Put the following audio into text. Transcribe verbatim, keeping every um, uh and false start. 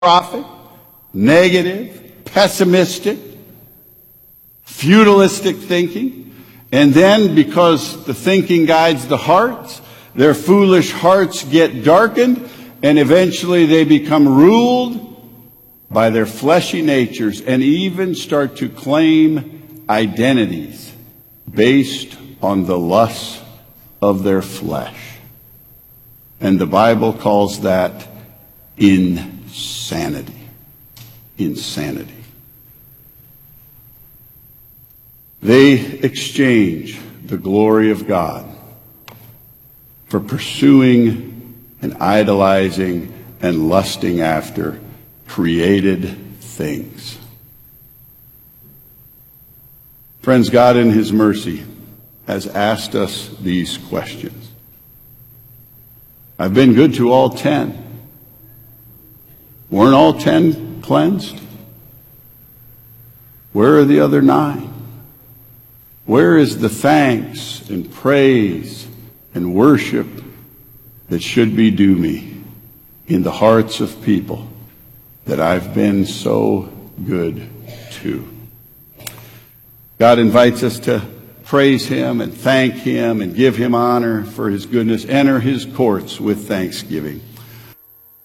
catastrophic, negative, pessimistic, feudalistic thinking. And then, because the thinking guides the hearts, their foolish hearts get darkened, and eventually they become ruled by their fleshy natures and even start to claim identities based on the lusts of their flesh. And the Bible calls that insanity. Insanity. They exchange the glory of God for pursuing and idolizing and lusting after created things. Friends, God in His mercy has asked us these questions. I've been good to all ten. Weren't all ten cleansed? Where are the other nine? Where is the thanks and praise and worship that should be due me in the hearts of people that I've been so good to? God invites us to praise Him and thank Him and give Him honor for His goodness. Enter His courts with thanksgiving.